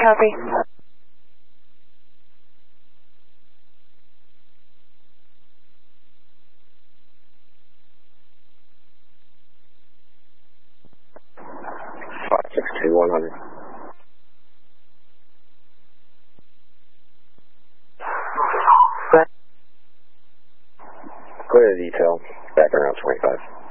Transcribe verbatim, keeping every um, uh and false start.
Copy. five six two, one hundred. Clear the detail. Back around twenty-five.